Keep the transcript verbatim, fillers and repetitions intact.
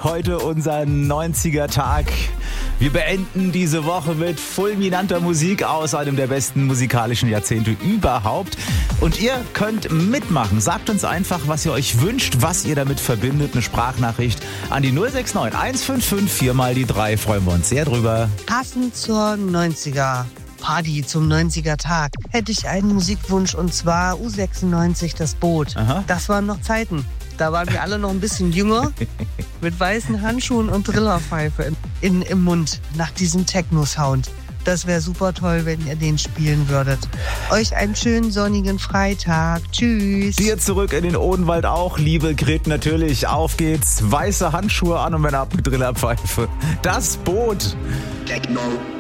Heute unser neunziger Tag. Wir beenden diese Woche mit fulminanter Musik aus einem der besten musikalischen Jahrzehnte überhaupt. Und ihr könnt mitmachen. Sagt uns einfach, was ihr euch wünscht, was ihr damit verbindet. Eine Sprachnachricht an die null sechs neun eins fünf fünf vier mal die drei. Freuen wir uns sehr drüber. Passend zur neunziger Party, zum neunziger Tag, hätte ich einen Musikwunsch, und zwar U sechsundneunzig, das Boot. Aha. Das waren noch Zeiten. Da waren wir alle noch ein bisschen jünger, mit weißen Handschuhen und Drillerpfeife in, in, im Mund, nach diesem Techno-Sound. Das wäre super toll, wenn ihr den spielen würdet. Euch einen schönen sonnigen Freitag. Tschüss. Dir zurück in den Odenwald auch, liebe Grit, natürlich. Auf geht's. Weiße Handschuhe an und Männer ab mit Drillerpfeife. Das Boot. Techno.